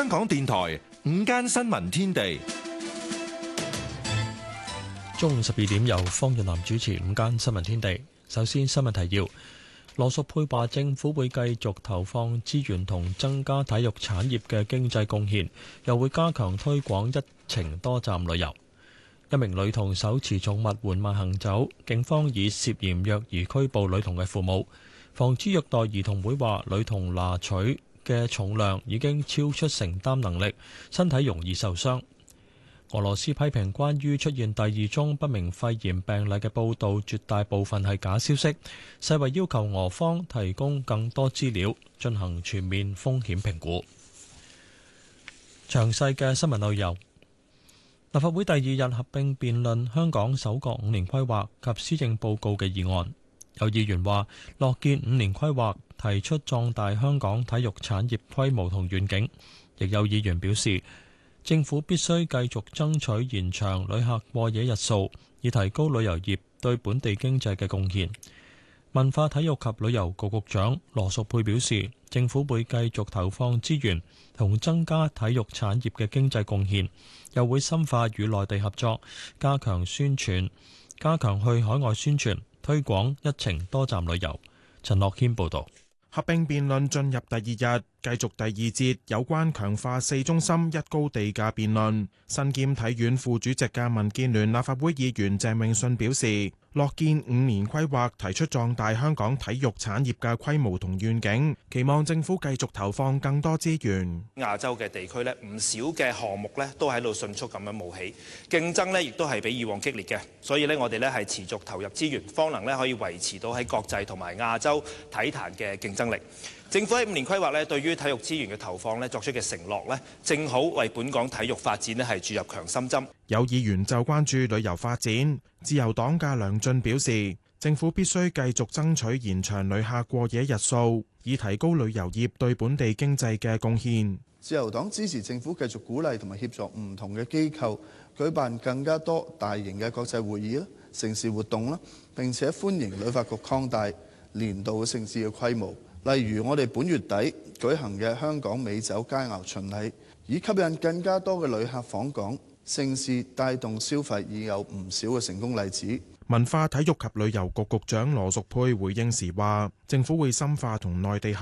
港電台午間新聞天地， 中午12點由方潤南主持午間新聞天地。首先新聞提要：羅淑佩話政府會繼續投放資源同增加體育產業嘅經濟貢獻，又會加強推廣一程多站旅遊。一名女童手持寵物緩慢行走，警方以涉嫌虐兒拘捕女童嘅父母。防止虐待兒童會話女童拿取嘅重量已經超出承擔能力，身體容易受傷。俄羅斯批評關於出現第2宗不明肺炎病例嘅報導絕大部分係假消息，世衛要求俄方提供更多資料，進行全面風險評估。詳細嘅新聞內容。立法會第2日合併辯論香港首個5年規劃及施政報告嘅議案。有議員話樂見5年規劃，提出壯大香港體育產業規模同願景。亦有議員表示，政府必須繼續爭取延長旅客過夜日數，以提高旅遊業對本地經濟嘅貢獻。文化體育及旅遊局局長羅淑佩表示，政府會繼續投放資源同增加體育產業嘅經濟貢獻，又會深化與內地合作，加強去海外宣傳，推廣一程多站旅遊。陳樂謙報導。 合併辯論進入第2日，繼續第2節有關強化4中心一高地嘅辯論。身兼體院副主席嘅民建聯立法會議員鄭泳舜表示，樂見5年規劃提出壯大香港體育產業嘅規模同願景，期望政府繼續投放更多資源。 亞洲嘅地區呢，唔少嘅項目呢都喺度迅速咁樣冒起，競爭呢亦都係比以往激烈嘅，所以呢，我哋呢係持續投入資源，方能呢可以維持到喺國際同埋亞洲體壇嘅競爭力。政府喺5年規劃呢對於體育資源嘅投放呢作出嘅承諾呢，正好為本港體育發展呢係注入強心針。 有議員就關注旅遊發展，自由黨嘅梁進表示，政府必須繼續爭取延長旅客過夜日數，以提高旅遊業對本地經濟嘅貢獻。 自由黨支持政府繼續鼓勵同埋協助唔同嘅機構舉辦更加多大型嘅國際會議啦、盛事活動啦，並且歡迎旅發局擴大年度嘅盛事嘅規模。例如我哋本月底舉行嘅香港美酒佳餚巡禮，以吸引更加多嘅旅客訪港，盛事帶動消費已有唔少嘅成功例子。 文化體育及旅遊局局長羅淑佩回應時話，政府會深化同內地合